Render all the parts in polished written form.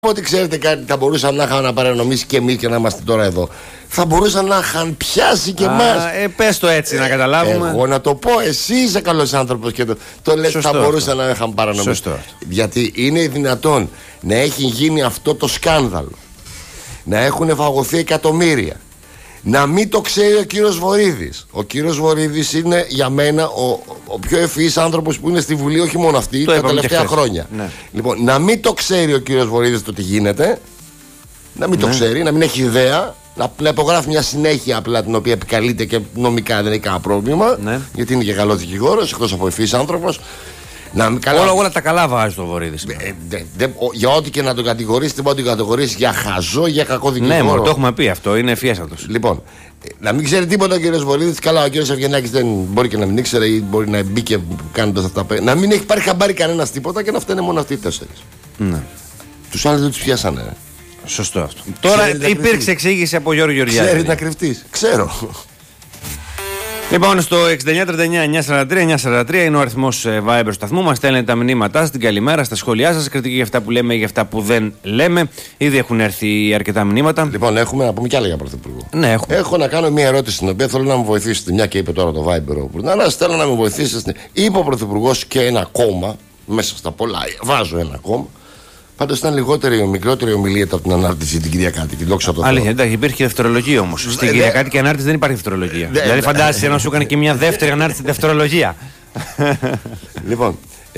ότι ξέρετε κάτι, θα μπορούσαν να είχαν παρανομήσει και εμείς και να είμαστε τώρα εδώ. Θα μπορούσαν να είχαν πιάσει και εμάς. Πες το έτσι να καταλάβουμε. Εγώ να το πω, εσύ είσαι καλός άνθρωπος και το λες. Θα μπορούσαν να είχαν παρανομήσει. Σωστό. Γιατί είναι δυνατόν να έχει γίνει αυτό το σκάνδαλο, να έχουν φαγωθεί εκατομμύρια, να μην το ξέρει ο κύριος Βορίδης. Ο κύριος Βορίδης είναι για μένα ο πιο ευφυής άνθρωπος που είναι στη Βουλή, όχι μόνο αυτή, τα τελευταία χρόνια. Ναι. Λοιπόν, να μην το ξέρει ο κύριος Βορίδης το τι γίνεται, να μην το ξέρει, να μην έχει ιδέα, να υπογράφει μια συνέχεια απλά την οποία επικαλείται και νομικά δεν έχει κανένα πρόβλημα, γιατί είναι και καλός δικηγόρος, εκτός από ευφυής άνθρωπος. Όλα τα καλά βάζει το Βορίδης. Για ό,τι και να τον κατηγορήσει, δεν μπορεί να τον κατηγορήσει για χαζό, για κακό δικηγόρο. Ναι, το έχουμε πει αυτό, είναι ευφιέστατος. Λοιπόν, να μην ξέρει τίποτα ο κύριος Βορίδης. Καλά, ο κύριος Ευγενάκης δεν μπορεί και να μην ήξερε ή μπορεί να μπήκε κάνοντας αυτά. Να μην έχει πάρει χαμπάρι κανένας τίποτα και να φταίνε μόνο αυτοί οι 4. Ναι. Τους άλλους δεν τους πιάσανε. Σωστό αυτό. Τώρα υπήρξε εξήγηση από Γιώργο Γεωργιάδη. Ξέρει να κρυφτείς. Ξέρω. Λοιπόν, στο 6939-943-943 είναι ο αριθμός Viber του σταθμού. Μας στέλνετε τα μηνύματά στην καλημέρα, στα σχόλιά σας, κριτική για αυτά που λέμε ή για αυτά που δεν λέμε. Ήδη έχουν έρθει αρκετά μηνύματα. Λοιπόν, έχουμε να πούμε κι άλλα για πρωθυπουργό. Ναι, έχουμε. Έχω να κάνω μια ερώτηση την οποία θέλω να μου βοηθήσετε. Μια και είπε τώρα το Viber ο Μπουρνάρας, θέλω να με βοηθήσετε. Είπε ο πρωθυπουργός και ένα κόμμα, μέσα στα πολλά, βάζω ένα κόμμα. Πάντως ήταν μικρότερη ομιλία από την ανάρτηση την Κυριακάτη. Αλήθεια, εντάξει, υπήρχε και δευτερολογία όμως. Στην Κυριακάτη και ανάρτηση δεν υπάρχει δευτερολογία. Δηλαδή, φαντάζεσαι να σου έκανε και μια δεύτερη ανάρτηση δευτερολογία. Λοιπόν,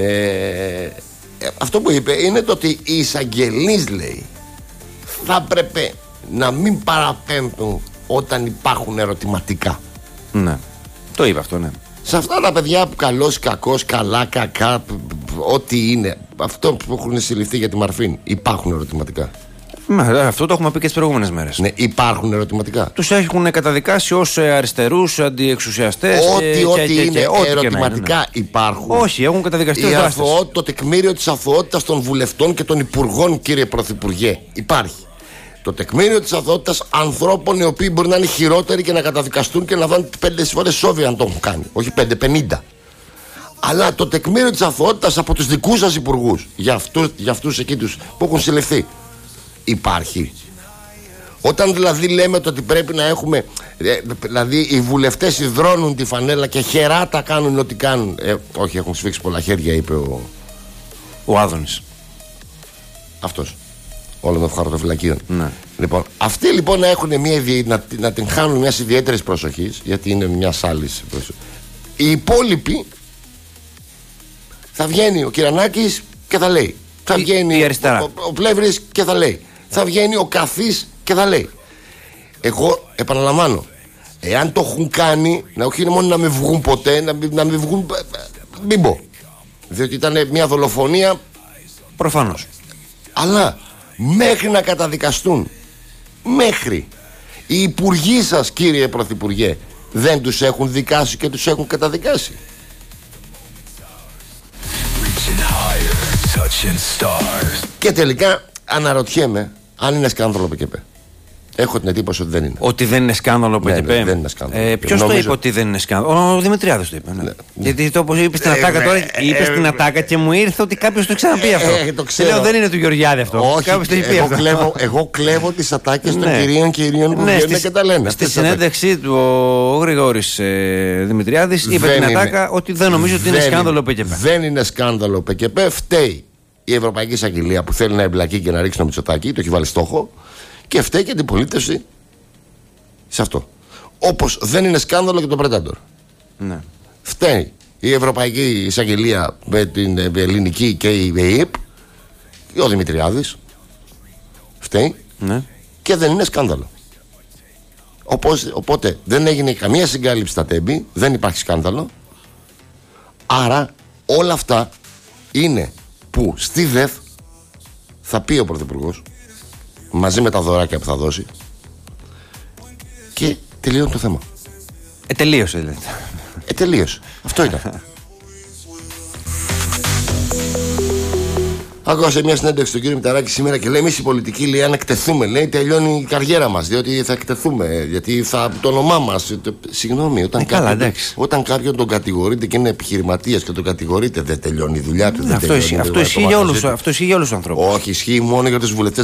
αυτό που είπε είναι το ότι οι εισαγγελείς, λέει, θα έπρεπε να μην παραπέμπουν όταν υπάρχουν ερωτηματικά. Ναι, το είπε αυτό, ναι. Σε αυτά τα παιδιά που καλός, κακός, καλά, κακά, ό,τι είναι, αυτό που έχουν συλληφθεί για τη Μαρφίν, υπάρχουν ερωτηματικά. Αυτό το έχουμε πει και τις προηγούμενες μέρες. Ναι, υπάρχουν ερωτηματικά. Τους έχουν καταδικάσει ως αριστερούς, αντιεξουσιαστές. Ό,τι είναι ερωτηματικά υπάρχουν. Όχι, έχουν καταδικαστεί ως δράστες. Το τεκμήριο της αθωότητας των βουλευτών και των υπουργών, κύριε Πρωθυπουργέ, υπάρχει. Το τεκμήριο της αθωότητας ανθρώπων οι οποίοι μπορεί να είναι χειρότεροι και να καταδικαστούν και να βάλουν 5 φορές σόβια αν το έχουν κάνει. Όχι 5, 50. Αλλά το τεκμήριο της αθωότητας από τους δικούς σας υπουργούς, για αυτούς εκεί τους που έχουν συλληφθεί, υπάρχει. Όταν δηλαδή λέμε το ότι πρέπει να έχουμε, δηλαδή οι βουλευτές υδρώνουν τη φανέλα και χεράτα κάνουν ό,τι κάνουν. Όχι, έχουν σφίξει πολλά χέρια, είπε ο Άδωνης. Αυτός. Όλων των χαρτοφυλακίων. Ναι. Λοιπόν, αυτοί λοιπόν να την χάνουν μια ιδιαίτερη προσοχή, γιατί είναι μια άλλη προσοχή. Οι υπόλοιποι θα βγαίνει ο Κυρανάκης και θα λέει. Θα βγαίνει ο Πλεύρης και θα λέει. Θα βγαίνει ο Καθής και θα λέει. Εγώ επαναλαμβάνω, εάν το έχουν κάνει, να όχι μόνο να μην βγουν ποτέ, να μην βγουν. Μην πω. Διότι ήταν μια δολοφονία. Προφανώς. Αλλά μέχρι να καταδικαστούν, μέχρι οι υπουργοί σας, κύριε Πρωθυπουργέ, δεν τους έχουν δικάσει και τους έχουν καταδικάσει. Και τελικά αναρωτιέμαι αν είναι σκάνδαλο ΠΚΠ. Έχω την εντύπωση ότι δεν είναι. Ότι δεν είναι σκάνδαλο ΠΚΠ. Ναι, δεν είναι σκάνδαλο. Ποιος το είπε ότι δεν είναι σκάνδαλο? Ο Δημητριάδης το είπε. Ναι. Γιατί το όπως είπε στην ατάκα τώρα, είπε στην ατάκα και μου ήρθε ότι κάποιος το ξαναπεί αυτό. Το ξέρω. Λέω δεν είναι του Γεωργιάδη αυτό. Όχι, εγώ κλέβω τις ατάκες των κυρίων που βγαίνουν και τα λένε. Στη συνέντευξή του ο Γρηγόρης Δημητριάδης είπε την ατάκα ότι δεν νομίζω ότι είναι σκάνδαλο ΠΚΠ. Δεν είναι σκάνδαλο ΠΚΠ. Φταίει η Ευρωπαϊκή Εισαγγελία που θέλει να εμπλακεί και να ρίξει το Μητσοτάκη, το έχει βάλει στόχο. Και φταίει και την πολίτευση σε αυτό. Όπως δεν είναι σκάνδαλο και το Predator. Ναι. Φταίει η Ευρωπαϊκή Εισαγγελία με την ελληνική και η ΕΕΠ και ο Δημητριάδης. Φταίει. Ναι. Και δεν είναι σκάνδαλο. Οπότε δεν έγινε καμία συγκάλυψη στα τέμπη, δεν υπάρχει σκάνδαλο. Άρα όλα αυτά είναι που στη ΔΕΘ θα πει ο Πρωθυπουργός μαζί με τα δωράκια που θα δώσει και τελείωσε το θέμα. Τελείωσε δηλαδή. Τελείωσε. Αυτό ήταν. Άκουγα σε μια συνέντευξη τον κύριο Μηταράκη σήμερα και λέει: εμείς οι πολιτικοί, λέει, αν εκτεθούμε, λέει, τελειώνει η καριέρα μας. Διότι θα εκτεθούμε, γιατί θα το όνομά μας. Συγγνώμη, όταν κάποιον τον κατηγορείτε και είναι επιχειρηματίας και τον κατηγορείτε, δεν τελειώνει η δουλειά του. Αυτό ισχύει για όλους τους ανθρώπους. Όχι, ισχύει μόνο για τους βουλευτές.